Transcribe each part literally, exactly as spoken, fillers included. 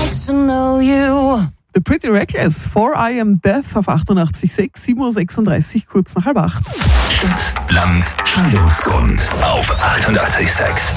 nice to know you. The Pretty Reckless, For I Am Death auf achtundachtzig Komma sechs, sieben Uhr sechsunddreißig, kurz nach halb acht. Stadt, Land, Scheidungsgrund auf achtundachtzig Komma sechs.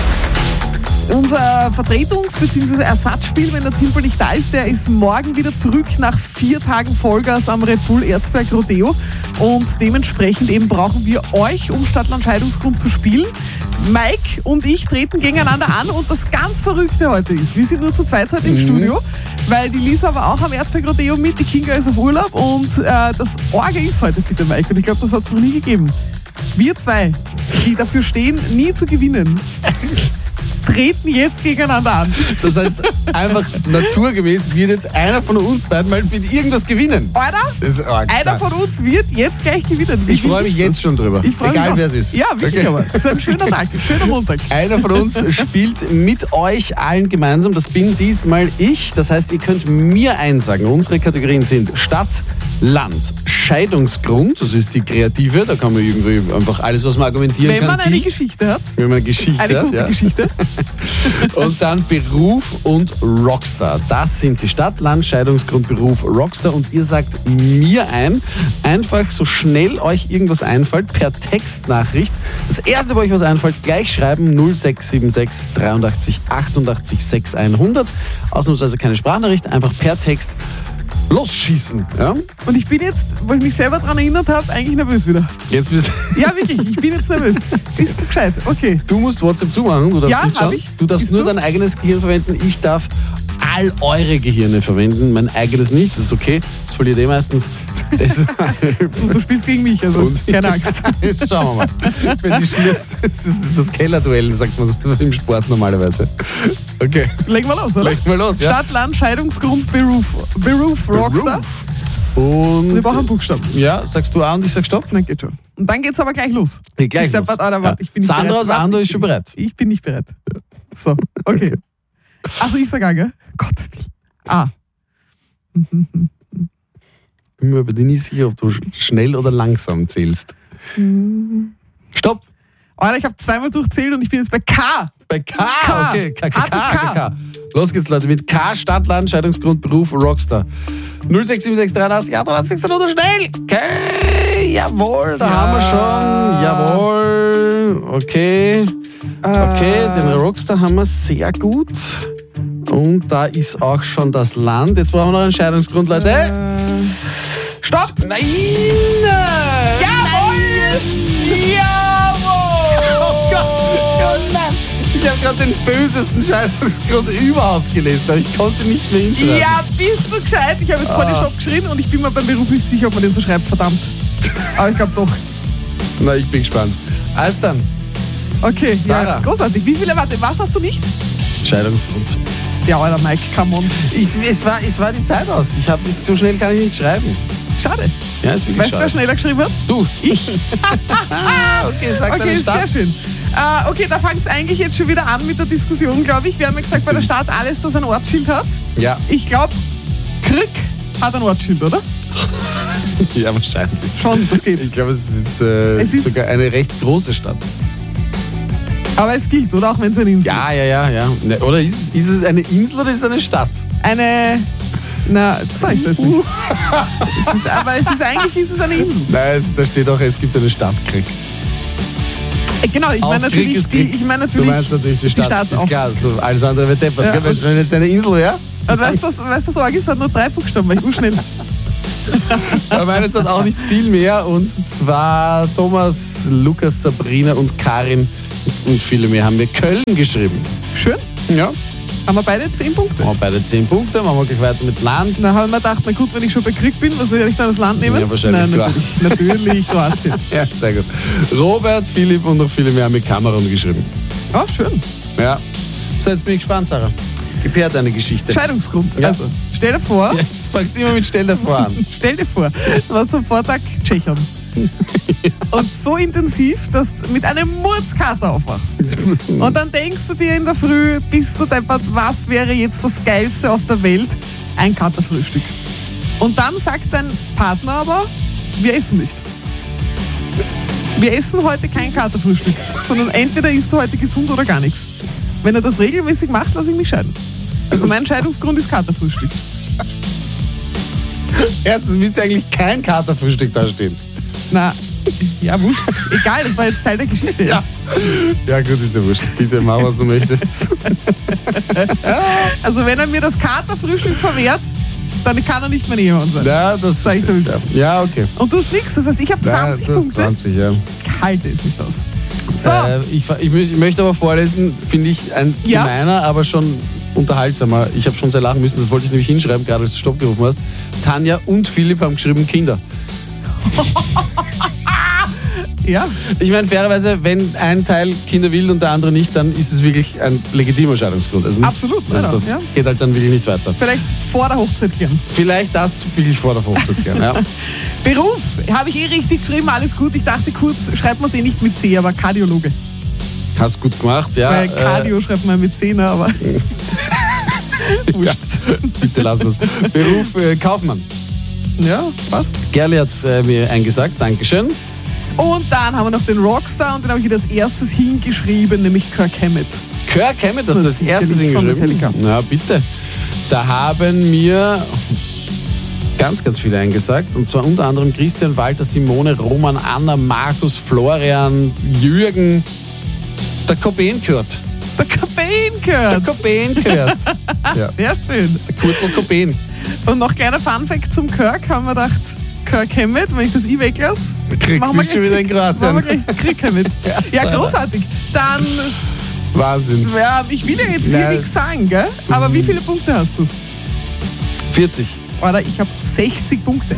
Unser Vertretungs- bzw. Ersatzspiel, wenn der Timpel nicht da ist, der ist morgen wieder zurück nach vier Tagen Vollgas am Red Bull Erzberg Rodeo. Und dementsprechend eben brauchen wir euch, um Stadtland Scheidungsgrund zu spielen. Mike und ich treten gegeneinander an und das ganz Verrückte heute ist, wir sind nur zu zweit heute im mhm. Studio, weil die Lisa war auch am Erzberg Rodeo mit, die Kinga ist auf Urlaub und äh, das Orge ist heute bitte, Mike. Und ich glaube, das hat es noch nie gegeben. Wir zwei, die dafür stehen, nie zu gewinnen, treten jetzt gegeneinander an. Das heißt, einfach naturgemäß wird jetzt einer von uns beiden mal mit irgendwas gewinnen. Oder? Das ist arg. Einer von uns wird jetzt gleich gewinnen. Wie ich freue mich jetzt schon drüber. Egal wer es ist. Ja, wirklich okay. Aber. Das ist ein schöner Tag, ein schöner Montag. Einer von uns spielt mit euch allen gemeinsam. Das bin diesmal ich. Das heißt, ihr könnt mir einsagen. Unsere Kategorien sind Stadt, Land, Scheidungsgrund. Das ist die kreative. Da kann man irgendwie einfach alles, was man argumentieren Wenn kann. Wenn man eine die, Geschichte hat. Wenn man eine Geschichte eine hat. Gute ja. Geschichte. Und dann Beruf und Rockstar. Das sind sie. Stadt, Land, Scheidungsgrund, Beruf, Rockstar. Und ihr sagt mir ein, einfach so schnell euch irgendwas einfällt, per Textnachricht. Das erste, wo euch was einfällt, gleich schreiben null sechs sieben sechs dreiundachtzig achtundachtzig sechs hundert. Ausnahmsweise keine Sprachnachricht, einfach per Text losschießen. Ja? Und ich bin jetzt, wo ich mich selber daran erinnert habe, eigentlich nervös wieder. Jetzt bist Ja, wirklich, ich bin jetzt nervös. Bist du gescheit? Okay. Du musst WhatsApp zumachen, du darfst ja, nicht schauen. Ich. Du darfst Bist nur du? dein eigenes Gehirn verwenden. Ich darf all eure Gehirne verwenden, mein eigenes nicht. Das ist okay, das verliert eh meistens. du, du spielst gegen mich, also und keine Angst. Jetzt schauen wir mal. Wenn die Schluss, das ist das Kellerduell, sagt man im Sport normalerweise. Okay. Legen wir los, oder? Legen wir los, ja. Stadt, Land, Scheidungsgrund, Beruf, Beruf, Rockstar. Beruf. Und wir brauchen Buchstaben. Ja, sagst du A und ich sag Stopp? Nein, geht schon. Und dann geht's aber gleich los. Geht gleich los. Der, ah, warte, ich bin nicht Sandra bereit. aus Ando ist schon bereit. Ich bin nicht bereit. So, okay. Also ich sag A, gell? Gott. A. Ich bin mir aber nicht sicher, ob du schnell oder langsam zählst. Mhm. Stopp! Alter, ich habe zweimal durchzählt und ich bin jetzt bei K. Bei K? K. Okay. K, K, K, K. K, K. Los geht's, Leute, mit K, Stadt, Land, Scheidungsgrund, Beruf, Rockstar. null sechs sieben sechs dreiundachtzig achtundachtzig oder schnell! Okay, jawohl, da ja. haben wir schon. Jawohl, okay. Okay, den Rockstar haben wir sehr gut. Und da ist auch schon das Land. Jetzt brauchen wir noch einen Scheidungsgrund, Leute. Äh. Stopp! Nein! Jawohl! Jawohl! Oh Gott! Oh nein! Ich habe gerade den bösesten Scheidungsgrund überhaupt gelesen, aber ich konnte nicht mehr hinschreiben. Ja, bist du gescheit? Ich habe jetzt ah. vor den Stopp geschrien und ich bin mir beim Beruf nicht sicher, ob man den so schreibt, verdammt. Aber ich glaube doch. Na, ich bin gespannt. Alles dann. Okay, Sarah. Ja, großartig. Wie viele, warte, was hast du nicht? Scheidungsgrund. Ja, Alter, Mike, come on. Ich, es, war, es war die Zeit aus. Ich hab, so schnell kann ich nicht schreiben. Schade. Ja, ist wirklich weißt schade. du, wer schneller geschrieben hat? Du. Ich. Okay, sag okay, deine Stadt. Sehr schön. Uh, okay, da fängt es eigentlich jetzt schon wieder an mit der Diskussion, glaube ich. Wir haben ja gesagt, bei der Stadt alles, das ein Ortsschild hat. Ja. Ich glaube, Krück hat ein Ortsschild, oder? Ja, wahrscheinlich. Schon, das geht. Ich glaube, es ist, äh, es ist sogar eine recht große Stadt. Aber es gilt, oder? Auch wenn es eine Insel ja, ist. Ja, ja, ja, ja. Oder ist, ist es eine Insel oder ist es eine Stadt? Eine... Na, das sag ich jetzt nicht. Uh. es ist, aber es ist, eigentlich ist es eine Insel. Nein, es, da steht auch, es gibt eine Stadt Krieg. Genau, ich meine natürlich, die, ich mein natürlich, du meinst natürlich die Stadt. Die Stadt ist auch. klar, so alles andere wird deppert. Ja, wenn es jetzt eine Insel wäre. Und weißt du, weißt du, Sorge, es hat nur drei Buchstaben, weil ich urschnell. Aber meines hat auch nicht viel mehr. Und zwar Thomas, Lukas, Sabrina und Karin und viele mehr haben mir Köln geschrieben. Schön. Ja. Haben wir beide zehn Punkte? Haben wir beide zehn Punkte, machen wir gleich weiter mit Land. Na, haben wir gedacht, na gut, wenn ich schon bei Krieg bin, was soll ich dann das Land nehmen? Ja, wahrscheinlich. Nein, natürlich, natürlich Kroatien. Ja, sehr gut. Robert, Philipp und noch viele mehr haben mit Kamerun geschrieben. Ah, schön. Ja. So, jetzt bin ich gespannt, Sarah. Gib her deine Geschichte. Scheidungsgrund. Ja. Also, stell dir vor. Ja, jetzt fangst du immer mit Stell dir vor an. Stell dir vor, du warst am Vortag Tschechien. Und so intensiv, dass du mit einem Murzkater aufwachst. Und dann denkst du dir in der Früh, bist du deppert, was wäre jetzt das Geilste auf der Welt? Ein Katerfrühstück. Und dann sagt dein Partner aber, wir essen nicht. Wir essen heute kein Katerfrühstück, sondern entweder isst du heute gesund oder gar nichts. Wenn er das regelmäßig macht, lass ich mich scheiden. Also mein Scheidungsgrund ist Katerfrühstück. Erstens müsste eigentlich kein Katerfrühstück da stehen. Na, ja, wurscht. Egal, das war jetzt Teil der Geschichte. Ja. Ja gut, ist ja wurscht. Bitte mach, was du möchtest. Also wenn er mir das Katerfrühstück verwehrt, dann kann er nicht mein Ehemann sein. Ja, das Sag ich dir, wie es ja. ist. ja, okay. Und du hast nichts, das heißt, ich habe zwanzig ja, du hast Punkte. zwanzig, ja. Ich halte es nicht aus. So, Äh, ich, ich, mö- ich möchte aber vorlesen, finde ich ein Ja. gemeiner, aber schon unterhaltsamer. Ich habe schon sehr lachen müssen, das wollte ich nämlich hinschreiben, gerade als du Stopp gerufen hast. Tanja und Philipp haben geschrieben Kinder. ja, Ich meine, fairerweise, wenn ein Teil Kinder will und der andere nicht, dann ist es wirklich ein legitimer Scheidungsgrund. Also nicht, Absolut, Also leider, das ja. geht halt dann wirklich nicht weiter. vielleicht vor der Hochzeit klären. Vielleicht das wirklich vor der Hochzeit klären. Ja. Beruf, habe ich eh richtig geschrieben, alles gut. Ich dachte kurz, schreibt man es eh nicht mit C, aber Kardiologe. Hast gut gemacht, ja. Weil Cardio schreibt man mit C, ne, aber Äh, ja, bitte lassen wir es. Beruf äh, Kaufmann. ja, passt. Gerli hat es äh, mir eingesagt, Dankeschön. Und dann haben wir noch den Rockstar und den habe ich hier als erstes hingeschrieben, nämlich Kirk Hammett. Kirk Hammett hast du Das als erstes Lied von hingeschrieben? Metallica. Na bitte. Da haben mir ganz, ganz viele eingesagt. Und zwar unter anderem Christian, Walter, Simone, Roman, Anna, Markus, Florian, Jürgen, der Cobain gehört. Der Cobain Der gehört. Cobain gehört. Ja. Sehr schön. Der Kurtl Cobain. Und noch kleiner Funfact zum Kirk, haben wir gedacht, Kirk Hammett, wenn ich das I weglasse, Krieg, machen wir bist schon wieder in Kroatien. machen wir gleich Kirk Hammett. Ja, großartig. Dann, Wahnsinn. ja, ich will ja jetzt hier Nein. nichts sagen, gell? Aber wie viele Punkte hast du? vierzig. Oder ich habe sechzig Punkte.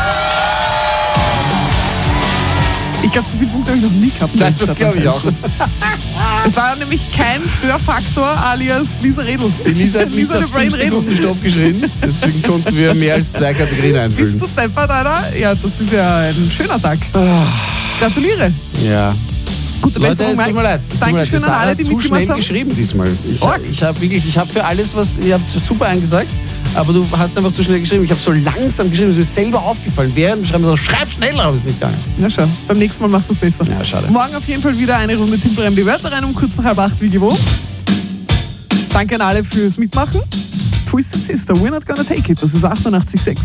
Ich glaube, so viele Punkte habe ich noch nie gehabt. Nein, das glaube ich auch. Es war nämlich kein Störfaktor alias Lisa Redl. Die Lisa hat nicht Lisa nach the Brain fünf Redl. Sekunden Stopp geschrien. Deswegen konnten wir mehr als zwei Kategorien einfüllen. Bist du deppert, Alter? Ja, das ist ja ein schöner Tag. Gratuliere. Ja. Gute Leute, Besserung, es tut Mike. mir leid. Es tut mir leid. Dankeschön Die an Sarah alle, hat die zu schnell mitgemacht haben. geschrieben diesmal. Ich, Org. ich habe wirklich, ich habe für alles, was, ihr habt super eingesagt, aber du hast einfach zu schnell geschrieben. Ich habe so langsam geschrieben, es ist mir selber aufgefallen. Während dem Schreiben so, schreib schneller, aber es ist nicht gegangen. Na schau, beim nächsten Mal machst du es besser. Ja, schade. Morgen auf jeden Fall wieder eine Runde Timpelreim die Wörter rein um kurz nach halb acht wie gewohnt. Danke an alle fürs Mitmachen. Twisted Sister, we're not gonna take it. Das ist achtundachtzig Komma sechs.